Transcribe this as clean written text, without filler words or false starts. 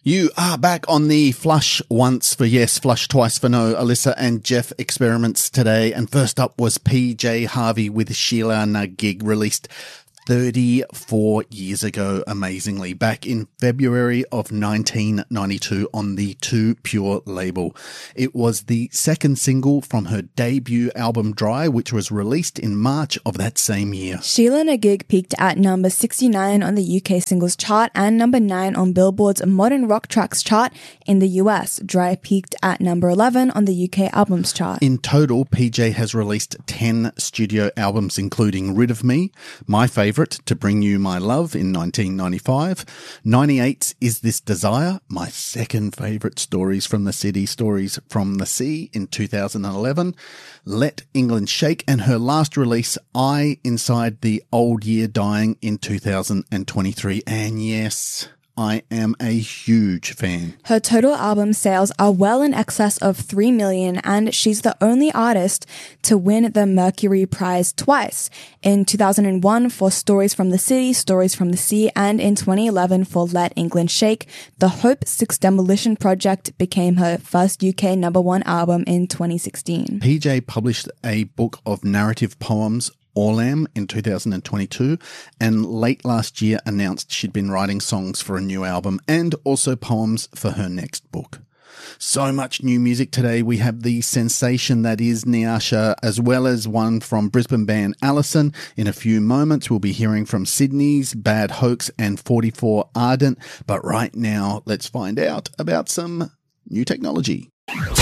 You are back on the Flush Once for Yes, Flush Twice for No, Alyssa and Jeff experiments today. And first up was PJ Harvey with Sheila Na Gig, released 34 years ago, amazingly, back in February of 1992 on the Too Pure label. It was the second single from her debut album Dry, which was released in March of that same year. Sheila Na Gig peaked at number 69 on the UK singles chart and number 9 on Billboard's Modern Rock Tracks chart in the US. Dry peaked at number 11 on the UK albums chart. In total, PJ has released 10 studio albums, including Rid of Me, my favourite, To Bring You My Love in 1995, 98's Is This Desire, my second favourite, Stories from the City, Stories from the Sea in 2011, Let England Shake, and her last release, I Inside the Old Year Dying in 2023. And yes, I am a huge fan. Her total album sales are well in excess of 3 million, and she's the only artist to win the Mercury Prize twice, in 2001 for Stories from the City, Stories from the Sea, and in 2011 for Let England Shake. The Hope 6 Demolition Project became her first UK number 1 album in 2016. PJ published a book of narrative poems, Orlam, in 2022, and late last year announced she'd been writing songs for a new album and also poems for her next book. So much new music today. We have the sensation that is Nyasha, as well as one from Brisbane band Allison. In a few moments, we'll be hearing from Sydney's Bad Hoax and 44 Ardent. But right now, let's find out about some new technology.